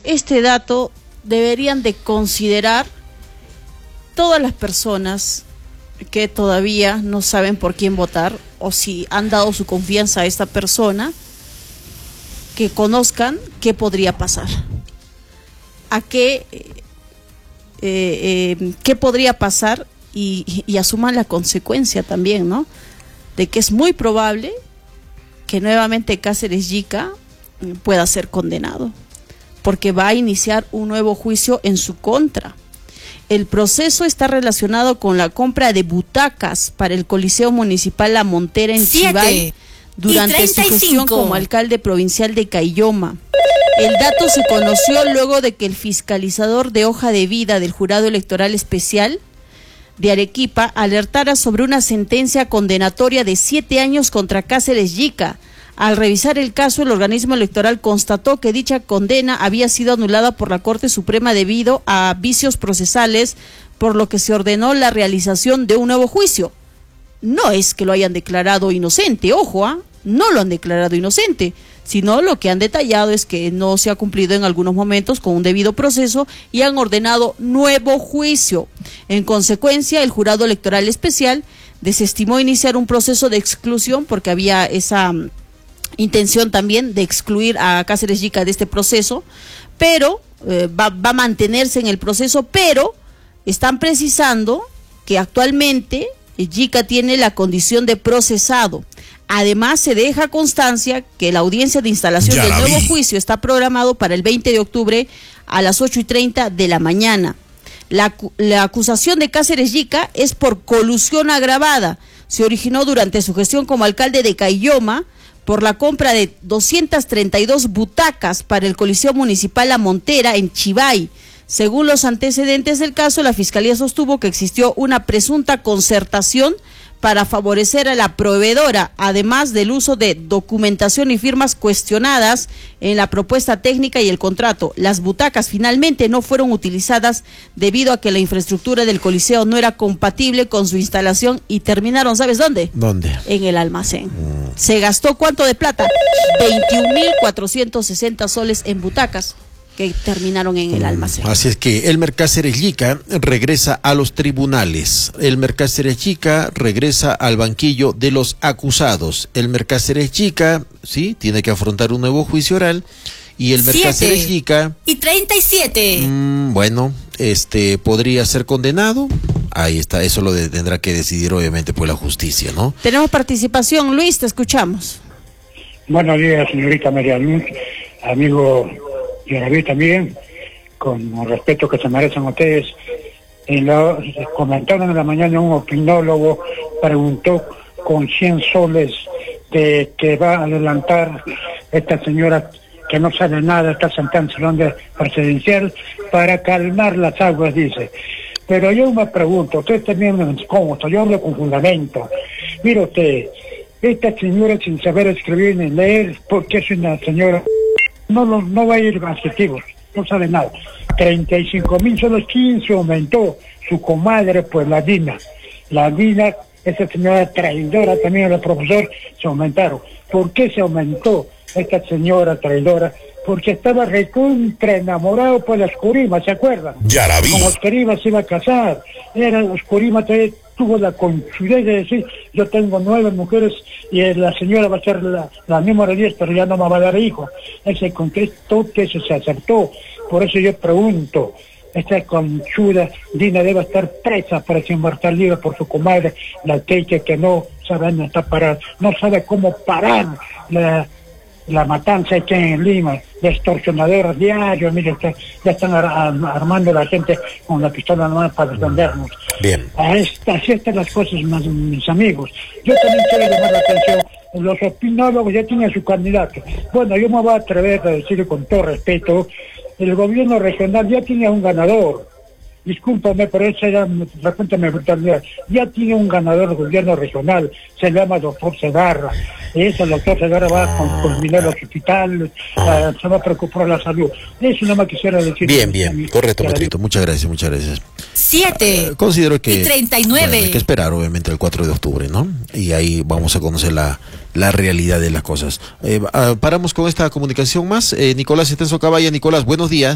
este dato deberían de considerar todas las personas que todavía no saben por quién votar o si han dado su confianza a esta persona, que conozcan qué podría pasar, qué podría pasar y asuman la consecuencia también, ¿no? De que es muy probable que nuevamente Cáceres Llica pueda ser condenado, porque va a iniciar un nuevo juicio en su contra. El proceso está relacionado con la compra de butacas para el Coliseo Municipal La Montera en Chivay durante su gestión como alcalde provincial de Caylloma. El dato se conoció luego de que el fiscalizador de hoja de vida del Jurado Electoral Especial de Arequipa alertara sobre una sentencia condenatoria de 7 años contra Cáceres Llica. Al revisar el caso, el organismo electoral constató que dicha condena había sido anulada por la Corte Suprema debido a vicios procesales, por lo que se ordenó la realización de un nuevo juicio. No es que lo hayan declarado inocente, ojo, no lo han declarado inocente, sino lo que han detallado es que no se ha cumplido en algunos momentos con un debido proceso y han ordenado nuevo juicio. En consecuencia, el Jurado Electoral Especial desestimó iniciar un proceso de exclusión porque había esa intención también de excluir a Cáceres Llica de este proceso, pero va a mantenerse en el proceso, pero están precisando que actualmente Llica tiene la condición de procesado. Además, se deja constancia que la audiencia de instalación del nuevo juicio está programado para el 20 de octubre a las 8:30 de la mañana. La acusación de Cáceres Llica es por colusión agravada. Se originó durante su gestión como alcalde de Caylloma por la compra de 232 butacas para el Coliseo Municipal La Montera en Chivay. Según los antecedentes del caso, la Fiscalía sostuvo que existió una presunta concertación para favorecer a la proveedora, además del uso de documentación y firmas cuestionadas en la propuesta técnica y el contrato. Las butacas finalmente no fueron utilizadas debido a que la infraestructura del Coliseo no era compatible con su instalación y terminaron, ¿sabes dónde? ¿Dónde? En el almacén. ¿Se gastó cuánto de plata? 21.460 soles en butacas que terminaron en el almacén. Así es que Elmer Cáceres Llica regresa a los tribunales. Elmer Cáceres Llica regresa al banquillo de los acusados. Elmer Cáceres Llica, sí, tiene que afrontar un nuevo juicio oral. Y Elmer Cáceres Llica... Y 37. Bueno, podría ser condenado. Ahí está, eso lo tendrá que decidir obviamente pues la justicia, ¿no? Tenemos participación, Luis, te escuchamos. Buenos días, señorita María Luz, amigo Yaraví también, con el respeto que se merecen ustedes. Comentaron en la mañana un opinólogo, preguntó con 100 soles de que va a adelantar esta señora que no sabe nada, está sentada en el salón presidencial para calmar las aguas, dice. Pero yo me pregunto, usted también me desconsta, yo hablo con fundamento. Mire usted, esta señora sin saber escribir ni leer, porque es una señora... No va a ir adjetivos, no sabe nada. 35.000 soles, 15 aumentó su comadre, pues la Dina, esa señora traidora también, el profesor, se aumentaron. ¿Por qué se aumentó esta señora traidora? Porque estaba recontra enamorado por la Oscurima, ¿se acuerdan? Yaraví. Como Oscurima se iba a casar, Oscurima tuvo la conchudez de decir, yo tengo 9 mujeres y la señora va a ser la número 10, pero ya no me va a dar hijos. Ese contexto que se acertó. Por eso yo pregunto, esta conchuda Dina debe estar presa para sin mortal libre por su comadre, la Keike, que no sabe dónde está parada, no sabe cómo parar la matanza aquí en Lima, de extorsionadores diarios, mire, ya están armando a la gente con la pistola nomás para defendernos. Bien. Así están las cosas, mis amigos. Yo también quiero llamar la atención, los opinólogos ya tienen su candidato. Bueno, yo me voy a atrever a decirle con todo respeto, el gobierno regional ya tiene un ganador. Discúlpame, pero esa ya, repúntame brutalidad. Ya tiene un ganador del gobierno regional, se llama doctor Segarra. Ese doctor Segarra va a culminar los hospitales, se va a preocupar por la salud. Eso nada más quisiera decir. Bien, correcto, Petrito. Muchas gracias. 7. Considero que... Y 39. Bueno, hay que esperar, obviamente, el 4 de octubre, ¿no? Y ahí vamos a conocer la realidad de las cosas. Paramos con esta comunicación más. Nicolás Estenso Caballa. Nicolás, buenos días.